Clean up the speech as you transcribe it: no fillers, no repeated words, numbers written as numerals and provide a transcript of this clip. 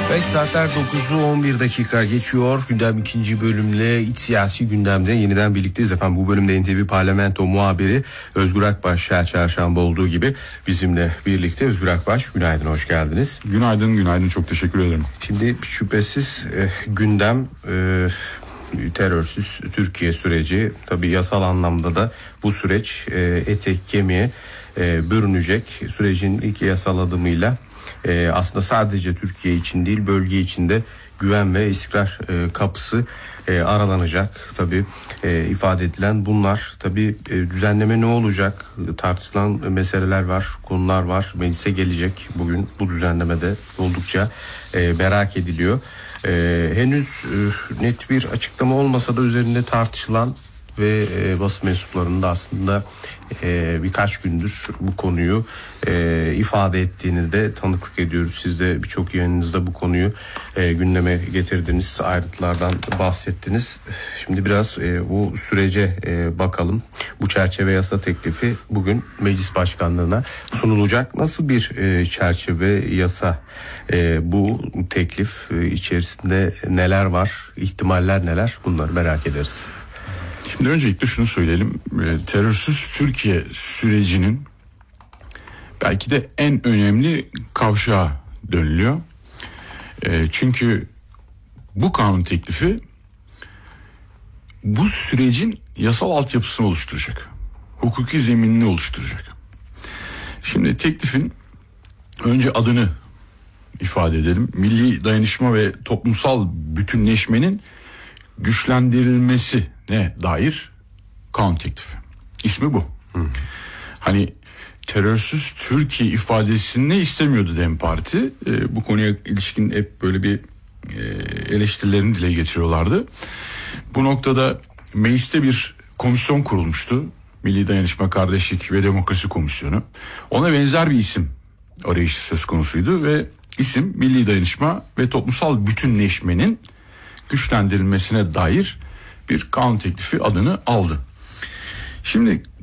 Evet, saatler 9'u 11 dakika geçiyor. Gündem ikinci bölümle iç siyasi gündemde yeniden birlikteyiz efendim. Bu bölümde NTV Parlamento muhabiri Özgür Akbaş her çarşamba olduğu gibi bizimle birlikte. Özgür Akbaş, günaydın, hoş geldiniz. Günaydın, çok teşekkür ederim. Şimdi şüphesiz gündem terörsüz Türkiye süreci. Tabii yasal anlamda da bu süreç etek kemiğe bürünecek. Sürecin ilk yasal adımıyla aslında sadece Türkiye için değil, bölge içinde güven ve istikrar kapısı aralanacak. Tabii ifade edilen bunlar. Tabii düzenleme ne olacak? Tartışılan meseleler var, konular var. Meclise gelecek bugün bu düzenlemede oldukça merak ediliyor. Henüz net bir açıklama olmasa da üzerinde tartışılan ve basın mensuplarının da aslında birkaç gündür bu konuyu ifade ettiğini de tanıklık ediyoruz. Siz de birçok yayınınızda bu konuyu gündeme getirdiniz, ayrıntılardan bahsettiniz. Şimdi biraz bu sürece bakalım. Bu çerçeve yasa teklifi bugün Meclis Başkanlığı'na sunulacak. Nasıl bir çerçeve yasa bu teklif, içerisinde neler var, ihtimaller neler, bunları merak ederiz. Şimdi öncelikle şunu söyleyelim. Terörsüz Türkiye sürecinin belki de en önemli kavşağı dönülüyor. Çünkü bu kanun teklifi bu sürecin yasal altyapısını oluşturacak. Hukuki zeminini oluşturacak. Şimdi teklifin önce adını ifade edelim. Milli dayanışma ve toplumsal bütünleşmenin güçlendirilmesine dair kanun teklifi. İsmi bu. Hani terörsüz Türkiye ifadesini istemiyordu DEM Parti. Bu konuya ilişkin hep böyle bir eleştirilerini dile getiriyorlardı. Bu noktada mecliste bir komisyon kurulmuştu. Milli Dayanışma, Kardeşlik ve Demokrasi Komisyonu. Ona benzer bir isim arayışı söz konusuydu ve isim Milli Dayanışma ve Toplumsal Bütünleşmenin güçlendirilmesine dair bir kanun teklifi adını aldı. Şimdi